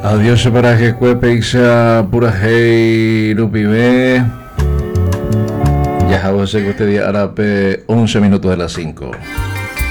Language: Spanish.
Adiós para que cuepe isa pura hey lupibe. Ya jabo se que este día arape 11 minutos de las 5.